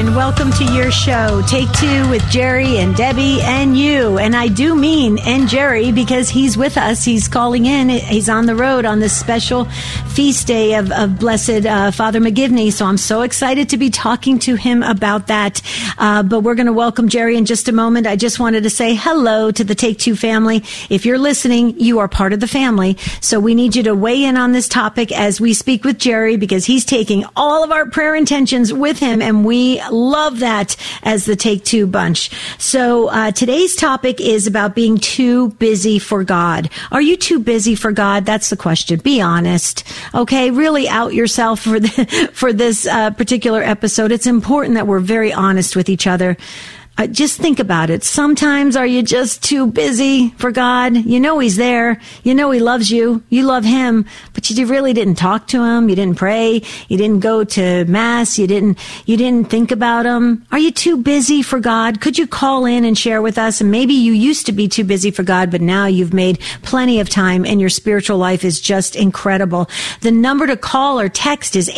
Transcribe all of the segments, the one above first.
and welcome to your show, Take Two with Jerry and Debbie and you. And I do mean and Jerry because he's with us. He's calling in. He's on the road on this special feast day of Blessed Father McGivney. So I'm so excited to be talking to him about that. But we're going to welcome Jerry in just a moment. I just wanted to say hello to the Take Two family. If you're listening, you are part of the family. So we need you to weigh in on this topic as we speak with Jerry because he's taking all of our prayer intentions with him, and we love that as the Take Two bunch. So today's topic is about being too busy for God. Are you too busy for God? That's the question. Be honest. Okay, really out yourself for this particular episode. It's important that we're very honest with each other. Just think about it. Sometimes are you just too busy for God? You know He's there. You know He loves you. You love Him, but you really didn't talk to Him. You didn't pray. You didn't go to Mass. You didn't think about Him. Are you too busy for God? Could you call in and share with us? And maybe you used to be too busy for God, but now you've made plenty of time and your spiritual life is just incredible. The number to call or text is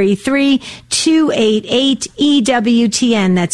833-288-EWTN. That's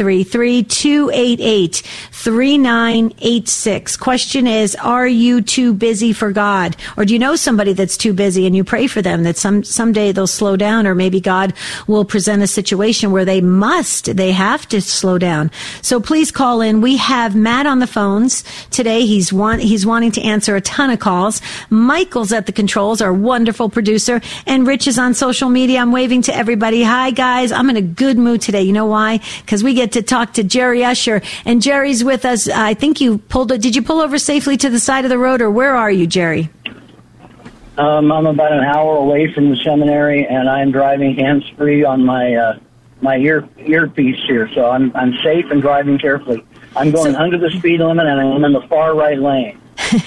833-288-3986. Question is, are you too busy for God? Or do you know somebody that's too busy and you pray for them that someday they'll slow down, or maybe God will present a situation where they have to slow down. So please call in. We have Matt on the phones today. He's wanting to answer a ton of calls. Michael's at the controls, our wonderful producer, and Rich is on social media. I'm waving to everybody. Hi guys. I'm in a good mood today. You know why? Because we get to talk to Jerry Usher, and Jerry's with us. I think did you pull over safely to the side of the road, or where are you, Jerry? I'm about an hour away from the seminary, and I'm driving hands-free on my earpiece here, so I'm safe and driving carefully. I'm going under the speed limit, and I'm in the far right lane.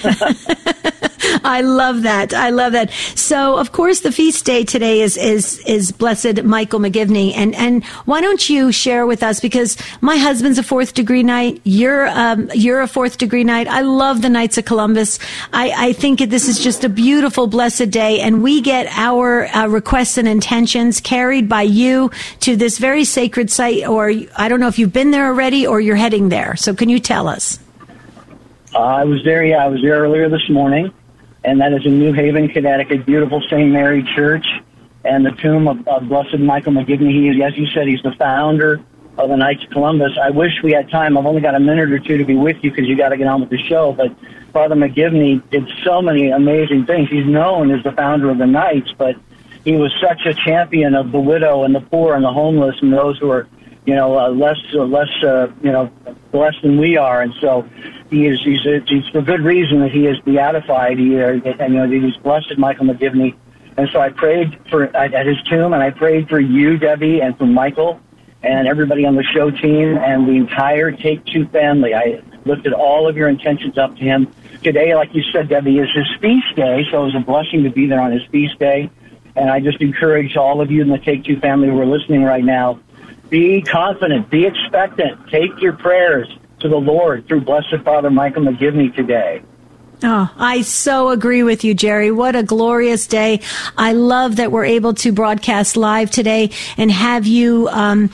I love that. I love that. So, of course, the feast day today is Blessed Michael McGivney, and why don't you share with us? Because my husband's a fourth degree knight. You're a fourth degree knight. I love the Knights of Columbus. I think this is just a beautiful, blessed day, and we get our requests and intentions carried by you to this very sacred site. Or I don't know if you've been there already or you're heading there. So, can you tell us? I was there earlier this morning, and that is in New Haven, Connecticut, beautiful St. Mary Church, and the tomb of Blessed Michael McGivney. As you said, he's the founder of the Knights of Columbus. I wish we had time. I've only got a minute or two to be with you because you got to get on with the show, but Father McGivney did so many amazing things. He's known as the founder of the Knights, but he was such a champion of the widow and the poor and the homeless and those who are less blessed than we are, and so he's for good reason that he is beatified. He's Blessed Michael McGivney, and so I prayed at his tomb, and I prayed for you, Debbie, and for Michael, and everybody on the show team, and the entire Take Two family. I lifted all of your intentions up to him today. Like you said, Debbie, is his feast day, so it was a blessing to be there on his feast day, and I just encourage all of you in the Take Two family who are listening right now. Be confident. Be expectant. Take your prayers to the Lord through Blessed Father Michael McGivney today. Oh, I so agree with you, Jerry. What a glorious day. I love that we're able to broadcast live today and have you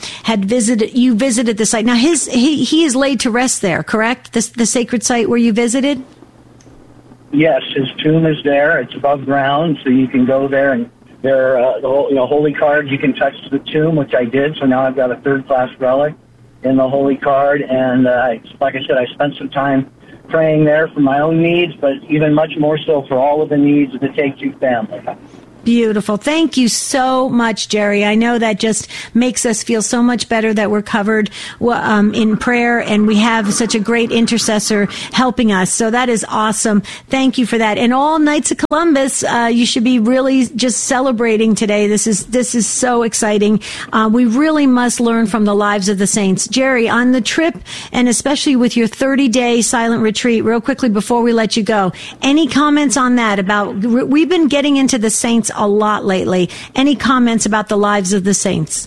visited the site. Now, he is laid to rest there, correct? The sacred site where you visited? Yes, his tomb is there. It's above ground, so you can go there, and there are holy cards. You can touch the tomb, which I did, so now I've got a third-class relic in the holy card, and like I said, I spent some time praying there for my own needs, but even much more so for all of the needs of the Take Two family. Beautiful. Thank you so much, Jerry. I know that just makes us feel so much better that we're covered in prayer, and we have such a great intercessor helping us. So that is awesome. Thank you for that. And all Knights of Columbus, you should be really just celebrating today. This is so exciting. We really must learn from the lives of the saints. Jerry, on the trip, and especially with your 30-day silent retreat, real quickly before we let you go, any comments on that? We've been getting into the saints a lot lately. Any comments about the lives of the saints?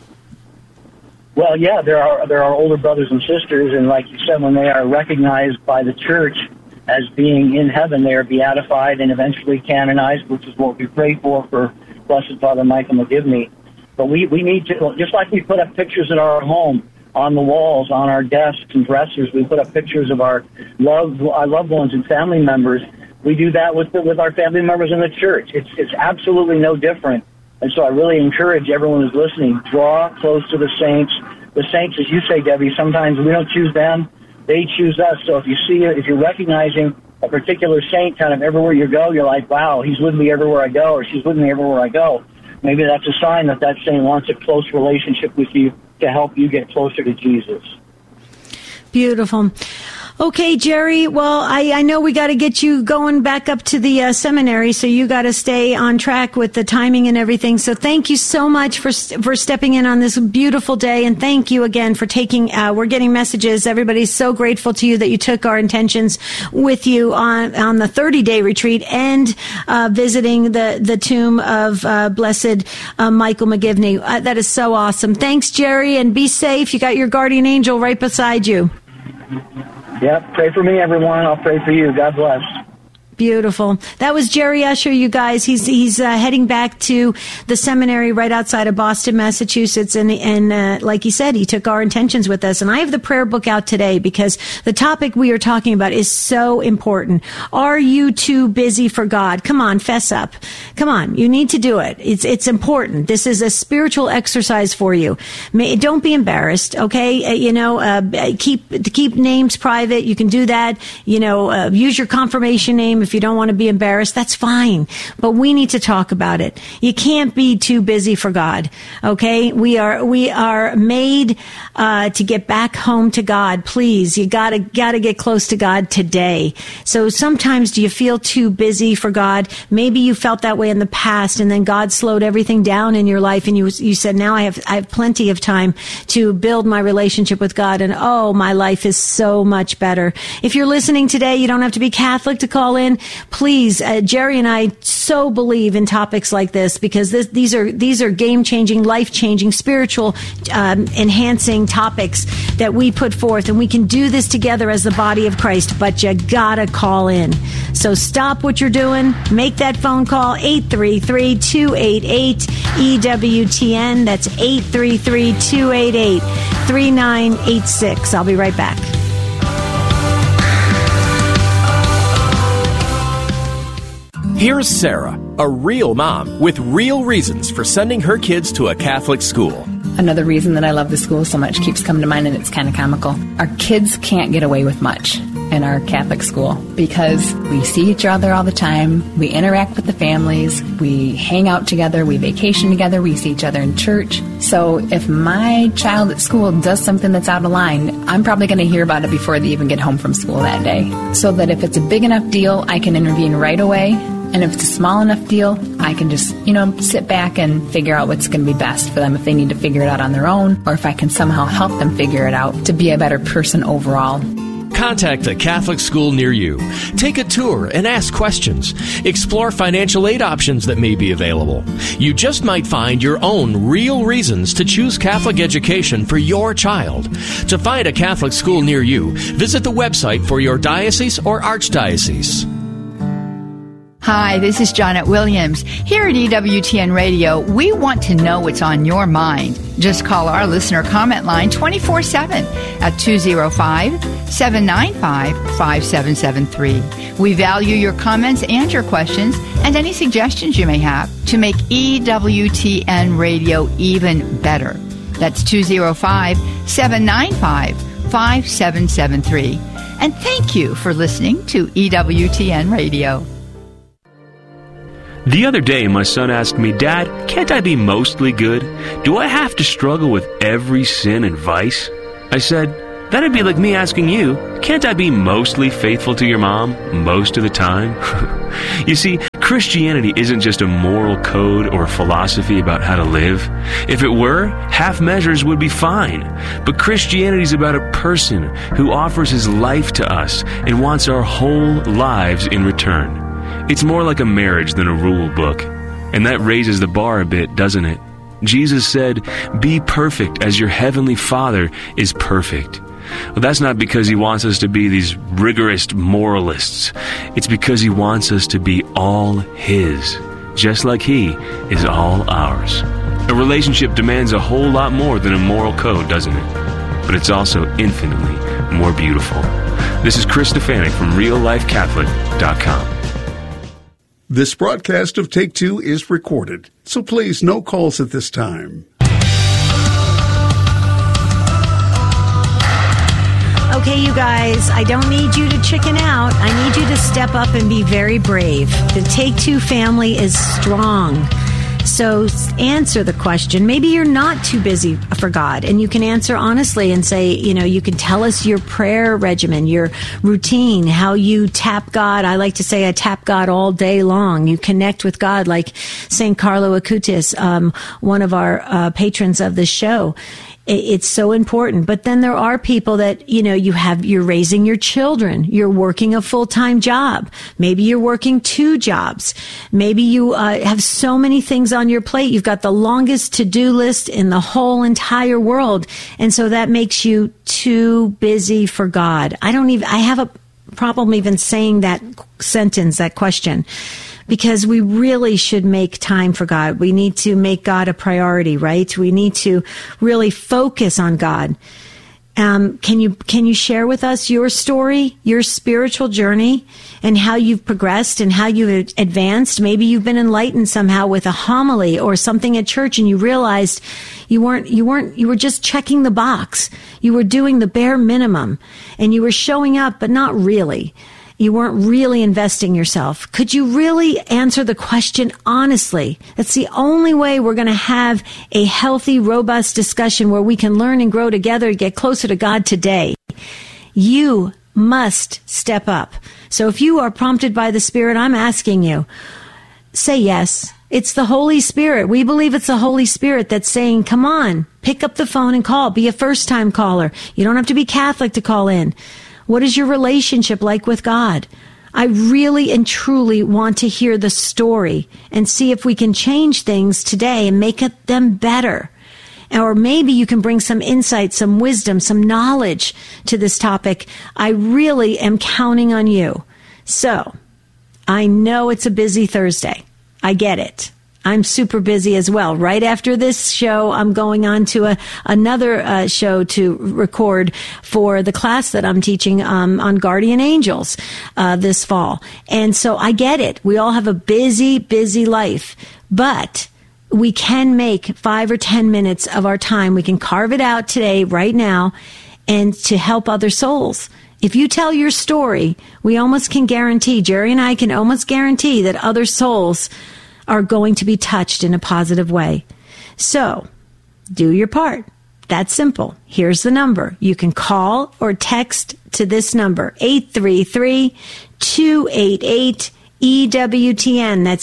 Well, yeah, there are older brothers and sisters, and like you said, when they are recognized by the church as being in heaven, they are beatified and eventually canonized, which is what we pray for Blessed Father Michael McGivney. But we need to, just like we put up pictures in our home, on the walls, on our desks and dressers, we put up pictures of our loved ones and family members. We do that with our family members in the church. It's absolutely no different. And so I really encourage everyone who's listening, draw close to the saints. The saints, as you say, Debbie, sometimes we don't choose them, they choose us. So if you're recognizing a particular saint kind of everywhere you go, you're like, wow, he's with me everywhere I go, or she's with me everywhere I go. Maybe that's a sign that saint wants a close relationship with you to help you get closer to Jesus. Beautiful. Okay, Jerry, well, I know we got to get you going back up to the seminary, so you got to stay on track with the timing and everything. So thank you so much for stepping in on this beautiful day, and thank you again for taking, we're getting messages. Everybody's so grateful to you that you took our intentions with you on the 30-day retreat and visiting the tomb of Blessed Michael McGivney. That is so awesome. Thanks, Jerry, and be safe. You got your guardian angel right beside you. Yep. Pray for me, everyone. I'll pray for you. God bless. Beautiful. That was Jerry Usher, you guys. He's heading back to the seminary right outside of Boston, Massachusetts. And like he said, he took our intentions with us. And I have the prayer book out today because the topic we are talking about is so important. Are you too busy for God? Come on, fess up. Come on. You need to do it. It's important. This is a spiritual exercise for you. Don't be embarrassed. Okay. Keep names private. You can do that. Use your confirmation name. If you don't want to be embarrassed, that's fine. But we need to talk about it. You can't be too busy for God. Okay? We are made to get back home to God. Please, you gotta get close to God today. So sometimes do you feel too busy for God? Maybe you felt that way in the past, and then God slowed everything down in your life, and you said, now I have plenty of time to build my relationship with God, and oh, my life is so much better. If you're listening today, you don't have to be Catholic to call in. Please, Jerry and I so believe in topics like this because these are game-changing, life-changing, spiritual, enhancing topics that we put forth, and we can do this together as the body of Christ, but you gotta call in. So stop what you're doing, make that phone call, 833-288-EWTN. That's 833-288-3986. I'll be right back. Here's Sarah, a real mom with real reasons for sending her kids to a Catholic school. Another reason that I love the school so much keeps coming to mind, and it's kind of comical. Our kids can't get away with much in our Catholic school because we see each other all the time, we interact with the families, we hang out together, we vacation together, we see each other in church. So if my child at school does something that's out of line, I'm probably going to hear about it before they even get home from school that day. So that if it's a big enough deal, I can intervene right away. And if it's a small enough deal, I can just, sit back and figure out what's going to be best for them if they need to figure it out on their own, or if I can somehow help them figure it out to be a better person overall. Contact a Catholic school near you. Take a tour and ask questions. Explore financial aid options that may be available. You just might find your own real reasons to choose Catholic education for your child. To find a Catholic school near you, visit the website for your diocese or archdiocese. Hi, this is Janet Williams. Here at EWTN Radio, we want to know what's on your mind. Just call our listener comment line 24/7 at 205-795-5773. We value your comments and your questions and any suggestions you may have to make EWTN Radio even better. That's 205-795-5773. And thank you for listening to EWTN Radio. The other day, my son asked me, "Dad, can't I be mostly good? Do I have to struggle with every sin and vice?" I said, "That'd be like me asking you, can't I be mostly faithful to your mom most of the time?" You see, Christianity isn't just a moral code or a philosophy about how to live. If it were, half measures would be fine. But Christianity is about a person who offers his life to us and wants our whole lives in return. It's more like a marriage than a rule book. And that raises the bar a bit, doesn't it? Jesus said, "Be perfect as your heavenly Father is perfect." Well, that's not because he wants us to be these rigorous moralists. It's because he wants us to be all his, just like he is all ours. A relationship demands a whole lot more than a moral code, doesn't it? But it's also infinitely more beautiful. This is Chris Stefanik from reallifecatholic.com. This broadcast of Take Two is recorded, so please no calls at this time. Okay, you guys, I don't need you to chicken out. I need you to step up and be very brave. The Take Two family is strong. So answer the question. Maybe you're not too busy for God, and you can answer honestly and say, you can tell us your prayer regimen, your routine, how you tap God. I like to say I tap God all day long. You connect with God like St. Carlo Acutis, one of our patrons of the show. It's so important. But then there are people that, you're raising your children. You're working a full-time job. Maybe you're working 2 jobs. Maybe you have so many things on your plate. You've got the longest to-do list in the whole entire world. And so that makes you too busy for God. I have a problem even saying that sentence, that question. Because we really should make time for God. We need to make God a priority, right? We need to really focus on God. Can you share with us your story, your spiritual journey, and how you've progressed and how you've advanced? Maybe you've been enlightened somehow with a homily or something at church, and you realized you were just checking the box. You were doing the bare minimum, and you were showing up, but not really. You weren't really investing yourself. Could you really answer the question honestly? That's the only way we're going to have a healthy, robust discussion where we can learn and grow together, get closer to God today. You must step up. So if you are prompted by the Spirit, I'm asking you, say yes. It's the Holy Spirit. We believe it's the Holy Spirit that's saying, come on, pick up the phone and call. Be a first-time caller. You don't have to be Catholic to call in. What is your relationship like with God? I really and truly want to hear the story and see if we can change things today and make them better. Or maybe you can bring some insight, some wisdom, some knowledge to this topic. I really am counting on you. So, I know it's a busy Thursday. I get it. I'm super busy as well. Right after this show, I'm going on to another show to record for the class that I'm teaching on guardian angels this fall. And so I get it. We all have a busy, busy life. But we can make 5 or 10 minutes of our time. We can carve it out today, right now, and to help other souls. If you tell your story, we almost can guarantee, Jerry and I can almost guarantee that other souls are going to be touched in a positive way. So, do your part. That's simple. Here's the number. You can call or text to this number, 833-288-EWTN. That's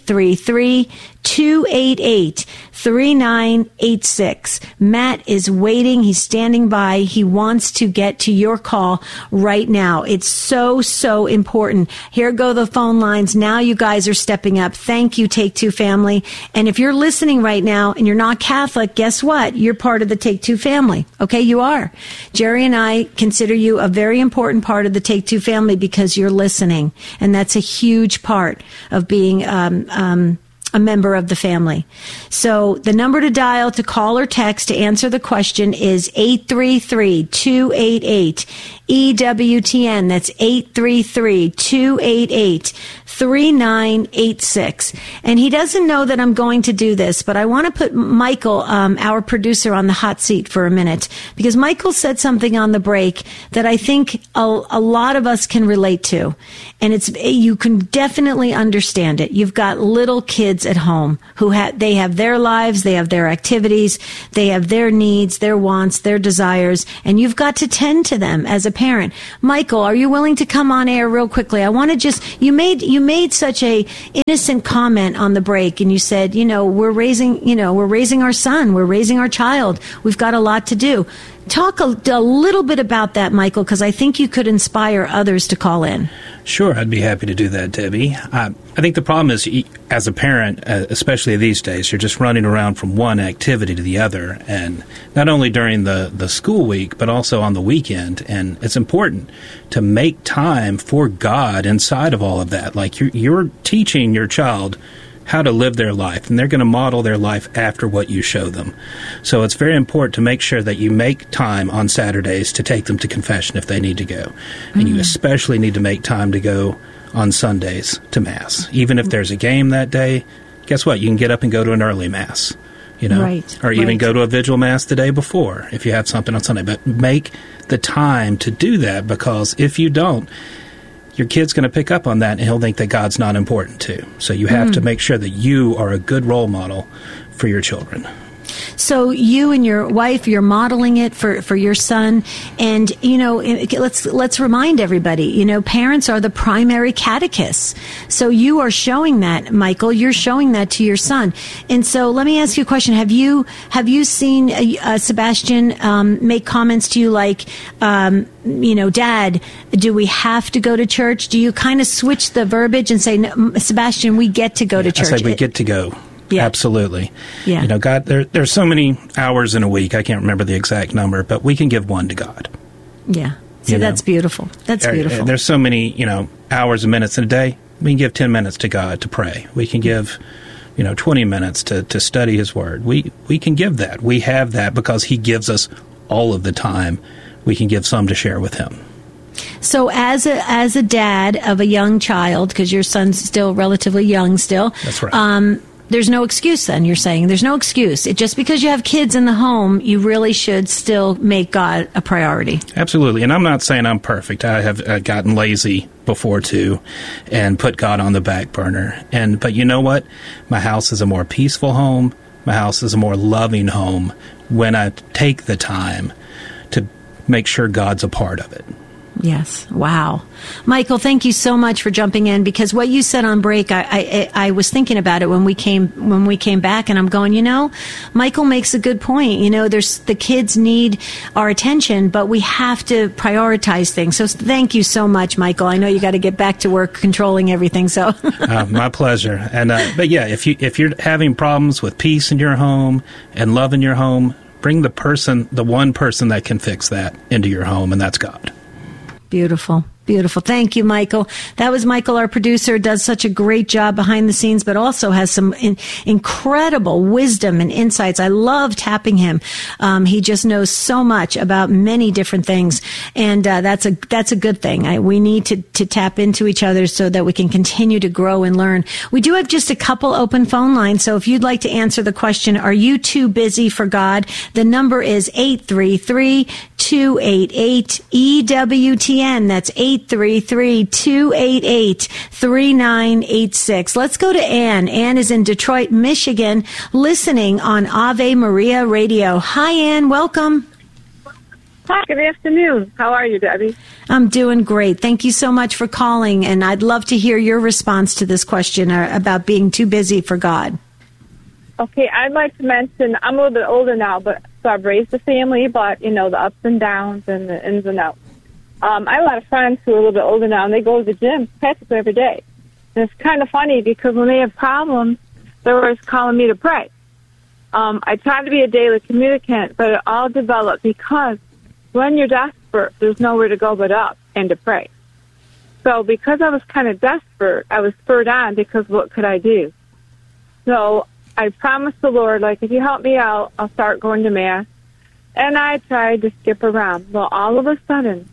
833-288-3986. Matt is waiting. He's standing by. He wants to get to your call right now. It's so, so important. Here go the phone lines. Now you guys are stepping up. Thank you, Take Two family. And if you're listening right now and you're not Catholic, guess what? You're part of the Take Two family. Okay, you are. Jerry and I consider you a very important part of the Take Two family because you're listening. And that's a huge part of being a member of the family. So the number to dial to call or text to answer the question is 833-288-EWTN. That's 833-288-3986. And he doesn't know that I'm going to do this, but I want to put Michael, our producer, on the hot seat for a minute, because Michael said something on the break that I think a lot of us can relate to. And you can definitely understand it. You've got little kids at home who they have their lives, they have their activities, they have their needs, their wants, their desires, and you've got to tend to them as a parent. Michael, are you willing to come on air real quickly? I want to you made such a innocent comment on the break, and you said, we're raising our son, we're raising our child, we've got a lot to do. Talk a little bit about that, Michael, because I think you could inspire others to call in. Sure, I'd be happy to do that, Debbie. I think the problem is, as a parent, especially these days, you're just running around from one activity to the other, and not only during the school week, but also on the weekend. And it's important to make time for God inside of all of that. Like you're teaching your child how to live their life, and they're going to model their life after what you show them. So it's very important to make sure that you make time on Saturdays to take them to confession if they need to go. And you especially need to make time to go on Sundays to Mass. Even if there's a game that day, guess what? You can get up and go to an early Mass, or even go to a vigil Mass the day before if you have something on Sunday. But make the time to do that, because if you don't, your kid's going to pick up on that, and he'll think that God's not important too. So you have to make sure that you are a good role model for your children. So you and your wife, you're modeling it for your son. And, let's remind everybody, parents are the primary catechists. So you are showing that, Michael, you're showing that to your son. And so let me ask you a question. Have you seen Sebastian make comments to you like, Dad, do we have to go to church? Do you kind of switch the verbiage and say, no, Sebastian, we get to go to church? I say we get to go. Yeah. Absolutely. Yeah. God, there's so many hours in a week. I can't remember the exact number, but we can give one to God. Yeah. See, that's beautiful. That's beautiful. There's so many, hours and minutes in a day. We can give 10 minutes to God to pray. We can give, 20 minutes to study His Word. We can give that. We have that because He gives us all of the time. We can give some to share with Him. So as a dad of a young child, because your son's still relatively young still. That's right. There's no excuse then, you're saying. There's no excuse. Just because you have kids in the home, you really should still make God a priority. Absolutely. And I'm not saying I'm perfect. I have gotten lazy before too and put God on the back burner. But you know what? My house is a more peaceful home. My house is a more loving home when I take the time to make sure God's a part of it. Yes. Wow. Michael, thank you so much for jumping in, because what you said on break, I was thinking about it when we came back, and I'm going, Michael makes a good point. There's the kids need our attention, but we have to prioritize things. So thank you so much, Michael. I know you got to get back to work controlling everything. So my pleasure. And but yeah, if you're having problems with peace in your home and love in your home, bring the one person that can fix that into your home, and that's God. Beautiful. Beautiful. Thank you, Michael. That was Michael, our producer, does such a great job behind the scenes, but also has some incredible wisdom and insights. I love tapping him. He just knows so much about many different things, and that's a good thing. We need to tap into each other so that we can continue to grow and learn. We do have just a couple open phone lines, so if you'd like to answer the question, are you too busy for God? The number is 833-288-EWTN. That's 833-288-3986. Let's go to Ann. Ann is in Detroit, Michigan, listening on Ave Maria Radio. Hi, Ann. Welcome. Hi, good afternoon. How are you, Debbie? I'm doing great. Thank you so much for calling, and I'd love to hear your response to this question about being too busy for God. Okay, I'd like to mention, I'm a little bit older now, so I've raised a family, but, the ups and downs and the ins and outs. I have a lot of friends who are a little bit older now, and they go to the gym practically every day. And it's kind of funny because when they have problems, they're always calling me to pray. I try to be a daily communicant, but it all developed because when you're desperate, there's nowhere to go but up and to pray. So because I was kind of desperate, I was spurred on because what could I do? So I promised the Lord, if you help me out, I'll start going to Mass. And I tried to skip around. Well, all of a sudden,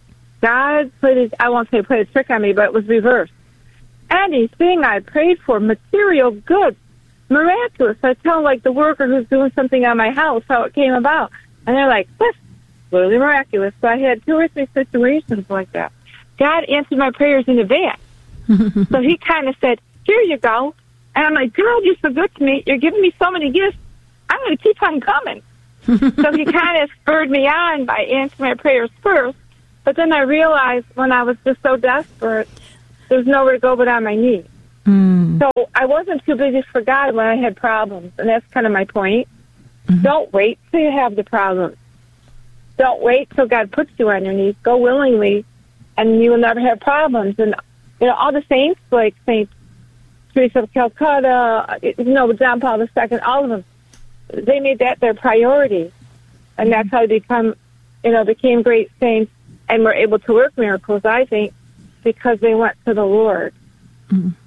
God played a trick on me, but it was reversed. Anything I prayed for, material goods, miraculous. I tell, the worker who's doing something on my house how it came about. And they're like, that's literally miraculous. So I had 2 or 3 situations like that. God answered my prayers in advance. So He kind of said, here you go. And I'm like, God, you're so good to me. You're giving me so many gifts. I'm going to keep on coming. So He kind of spurred me on by answering my prayers first. But then I realized when I was just so desperate, there's nowhere to go but on my knees. So I wasn't too busy for God when I had problems, and that's kind of my point. Don't wait till you have the problem. Don't wait till God puts you on your knees. Go willingly, and you will never have problems. And, all the saints, like St. Teresa of Calcutta, John Paul II, all of them, they made that their priority. And that's how they became great saints. And were able to work miracles, I think, because they went to the Lord.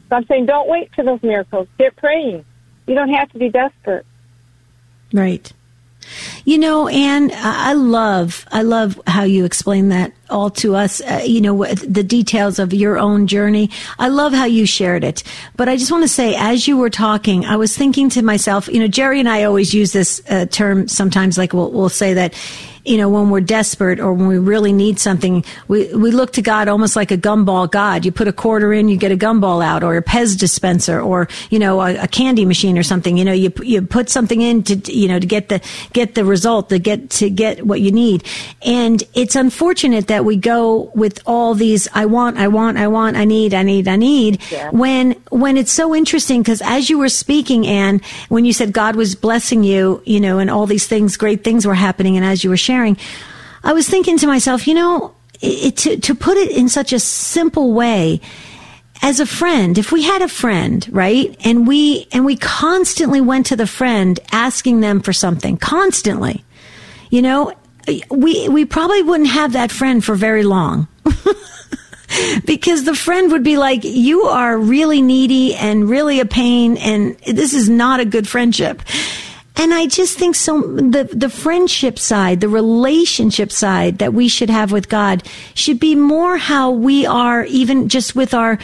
So I'm saying don't wait for those miracles. Get praying. You don't have to be desperate. Right. You know, Anne, I love how you explain that all to us, the details of your own journey. I love how you shared it. But I just want to say, as you were talking, I was thinking to myself, Jerry and I always use this term sometimes, like we'll say that, when we're desperate or when we really need something, we look to God almost like a gumball God. You put a quarter in, you get a gumball out, or a Pez dispenser, or, a candy machine or something. You put something in to get the result, to get what you need. And it's unfortunate that we go with all these, I want, I need, yeah. when it's so interesting, because as you were speaking, Anne, when you said God was blessing you, and all these things, great things were happening, and as you were sharing, I was thinking to myself, to put it in such a simple way, as a friend, if we had a friend, right, and we constantly went to the friend asking them for something, constantly, we probably wouldn't have that friend for very long. Because the friend would be like, you are really needy and really a pain, and this is not a good friendship. And I just think the friendship side, the relationship side that we should have with God should be more how we are even just with our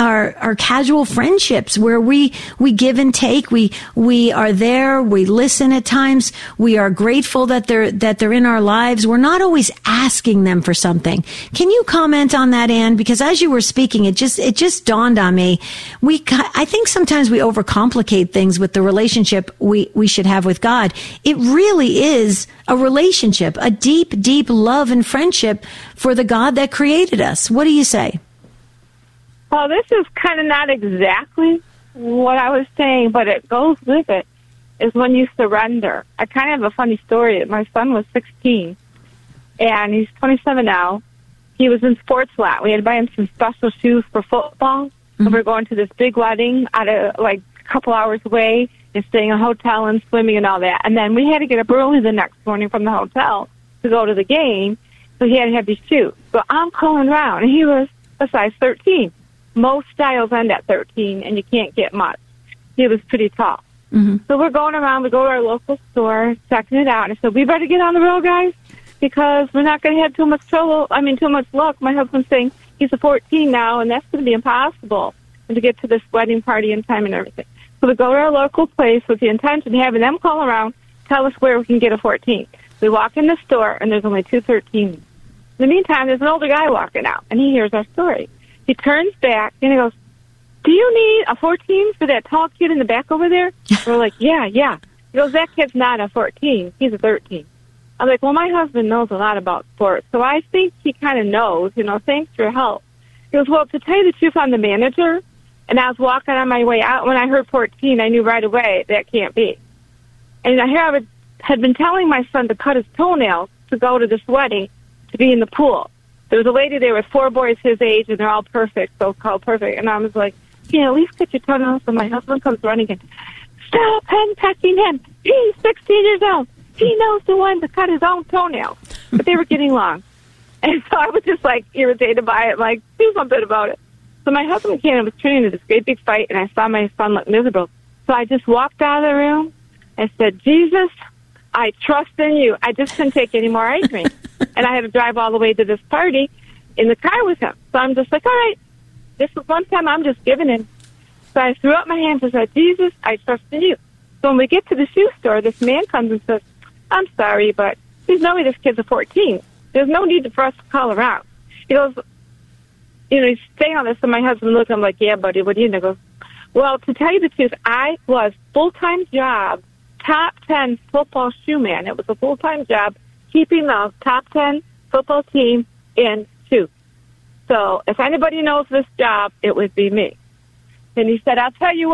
casual friendships, where we give and take, we are there, we listen at times, we are grateful that they're in our lives. We're not always asking them for something. Can you comment on that, Anne? Because as you were speaking, it just dawned on me. I think sometimes we overcomplicate things with the relationship we should have with God. It really is a relationship, a deep, deep love and friendship for the God that created us. What do you say? Well, this is kind of not exactly what I was saying, but it goes with it, is when you surrender. I kind of have a funny story. My son was 16, and he's 27 now. He was in Sports Lot. We had to buy him some special shoes for football. Mm-hmm. And we're going to this big wedding out of, a couple hours away, and staying in a hotel and swimming and all that. And then we had to get up early the next morning from the hotel to go to the game, so he had to have these shoes. So I'm calling around, and he was a size 13. Most styles end at 13, and you can't get much. He was pretty tall. Mm-hmm. So we're going around. We go to our local store, checking it out. And I said, we better get on the road, guys, because we're not going to have too much luck. My husband's saying he's a 14 now, and that's going to be impossible to get to this wedding party in time and everything. So we go to our local place with the intention of having them call around, tell us where we can get a 14. We walk in the store, and there's only 2 13s. In the meantime, there's an older guy walking out, and he hears our story. He turns back, and he goes, do you need a 14 for that tall kid in the back over there? We're like, yeah. He goes, that kid's not a 14. He's a 13. I'm like, well, my husband knows a lot about sports, so I think he kind of knows, thanks for your help. He goes, well, to tell you the truth, I'm the manager, and I was walking on my way out. When I heard 14, I knew right away that can't be. And I had been telling my son to cut his toenails to go to this wedding to be in the pool. There was a lady there with 4 boys his age, and they're all perfect, so-called perfect. And I was like, at least cut your toenails. And my husband comes running in. Stop henpecking him. He's 16 years old. He knows the one to cut his own toenails. But they were getting long. And so I was just, irritated by it, do something about it. So my husband came and was turning into this great big fight, and I saw my son look miserable. So I just walked out of the room and said, Jesus, I trust in you. I just couldn't take any more ice cream. And I had to drive all the way to this party in the car with him. So I'm just like, all right, this is one time I'm just giving in. So I threw up my hands and said, Jesus, I trust in you. So when we get to the shoe store, this man comes and says, I'm sorry, but there's no way this kid's a 14. There's no need for us to call around. He goes, he's saying all this, and my husband looked, I'm like, yeah, buddy, what do you know? He goes, well, to tell you the truth, I was full-time job, top 10 football shoe man. It was a full-time job keeping the top 10 football team in shoes. So if anybody knows this job, it would be me. And he said, I'll tell you what.